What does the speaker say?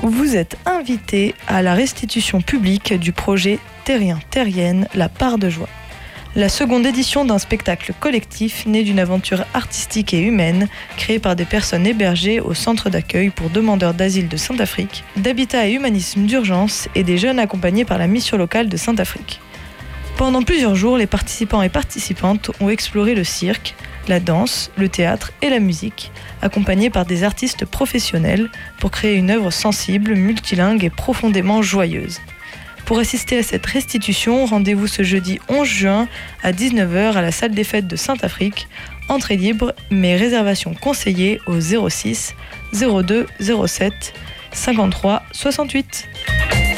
Vous êtes invité à la restitution publique du projet Terrien-Terrienne, la part de joie. La seconde édition d'un spectacle collectif né d'une aventure artistique et humaine créée par des personnes hébergées au centre d'accueil pour demandeurs d'asile de Saint-Afrique, d'Habitat et Humanisme d'Urgence et des jeunes accompagnés par la mission locale de Saint-Afrique. Pendant plusieurs jours, les participants et participantes ont exploré le cirque, la danse, le théâtre et la musique, accompagnés par des artistes professionnels pour créer une œuvre sensible, multilingue et profondément joyeuse. Pour assister à cette restitution, rendez-vous ce jeudi 11 juin à 19h à la salle des fêtes de Saint-Afrique. Entrée libre, mais réservation conseillée au 06 02 07 53 68.